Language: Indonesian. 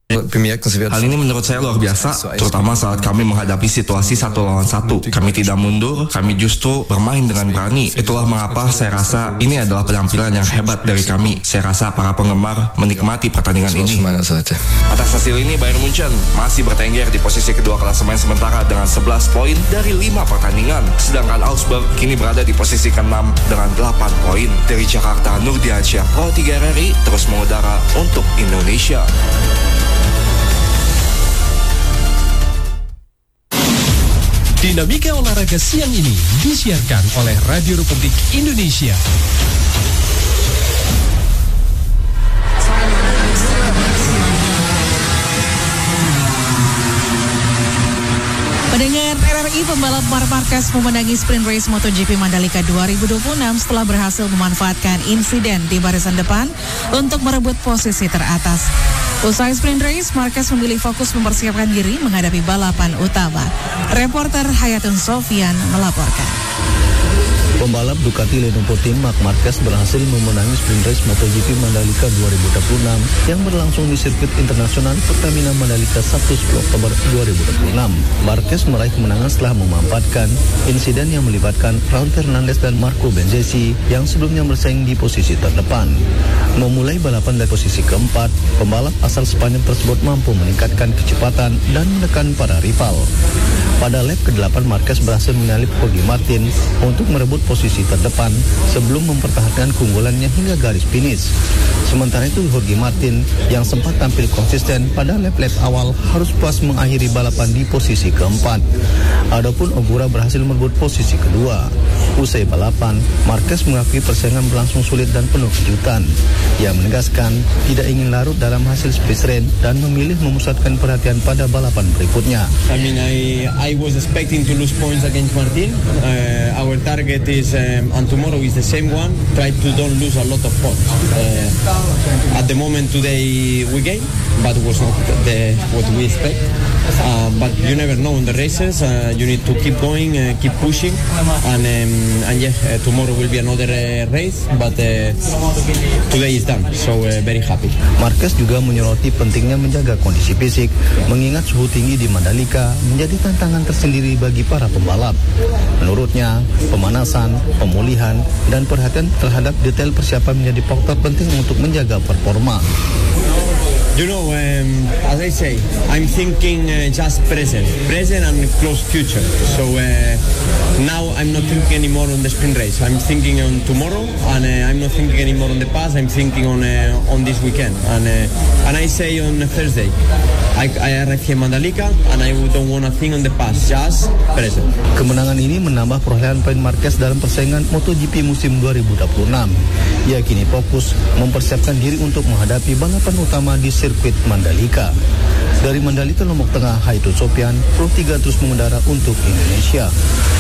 Hal ini menurut saya luar biasa, terutama saat kami menghadapi situasi 1 lawan 1. Kami tidak mundur, kami justru bermain dengan berani. Itulah mengapa saya rasa ini adalah penampilan yang hebat dari kami. Saya rasa para penggemar menikmati pertandingan ini. Atas hasil ini, Bayern Munchen masih bertengger di posisi kedua klasemen sementara dengan 11 poin dari 5 pertandingan. Sedangkan Augsburg kini berada di posisi ke-6 dengan 8 poin. Dari Jakarta, Nurdiansyah, Pro 3 RRI terus mengudara untuk Indonesia. Dinamika olahraga siang ini disiarkan oleh Radio Republik Indonesia. Pendengar RRI, pembalap Marc Marquez memenangi sprint race MotoGP Mandalika 2026 setelah berhasil memanfaatkan insiden di barisan depan untuk merebut posisi teratas. Usai sprint race, Marquez memilih fokus mempersiapkan diri menghadapi balapan utama. Reporter Hayatun Sofian melaporkan. Pembalap Ducati Lenovo Team Marc Marquez berhasil memenangi sprint race MotoGP Mandalika 2026 yang berlangsung di sirkuit internasional Pertamina Mandalika 1 Oktober 2026. Marquez meraih kemenangan setelah memanfaatkan insiden yang melibatkan Raul Fernandez dan Marco Bezzecchi yang sebelumnya bersaing di posisi terdepan. Memulai balapan dari posisi keempat, pembalap asal Spanyol tersebut mampu meningkatkan kecepatan dan menekan para rival. Pada lap ke-8, Marquez berhasil menyalip Jorge Martin untuk merebut posisi terdepan sebelum mempertahankan keunggulannya hingga garis finish. Sementara itu, Jorge Martin yang sempat tampil konsisten pada lap-lap awal harus puas mengakhiri balapan di posisi keempat. Adapun Ogura berhasil merebut posisi kedua. Usai balapan, Marquez mengakui persaingan berlangsung sulit dan penuh kejutan. Ia menegaskan tidak ingin larut dalam hasil speed race dan memilih memusatkan perhatian pada balapan berikutnya. I was expecting to lose points against Martin. Our target is, and tomorrow is the same one, try to don't lose a lot of points. At the moment today we gain, but it was not what we expect. But you never know in the races. You need to keep going, keep pushing, and tomorrow will be another race. But today is done, so very happy. Marquez juga menyoroti pentingnya menjaga kondisi fisik, mengingat suhu tinggi di Mandalika menjadi tantangan tersendiri bagi para pembalap. Menurutnya, pemanasan, pemulihan, dan perhatian terhadap detail persiapan menjadi faktor penting untuk menjaga performa. You know, as I say, I'm thinking just present and close future. So now I'm not thinking anymore on the sprint race. I'm thinking on tomorrow, and I'm not thinking anymore on the past. I'm thinking on this weekend. And I say on Thursday, I arrive here in Mandalika, and I don't want to think on the past, just present. Kemenangan ini menambah perolehan poin Marquez dalam persaingan MotoGP musim 2026. Ia kini fokus mempersiapkan diri untuk menghadapi balapan utama di sirkuit Mandalika. Dari Mandalika, Lombok Tengah, Hayatun Sofian, Pro 3 terus mengudara untuk Indonesia.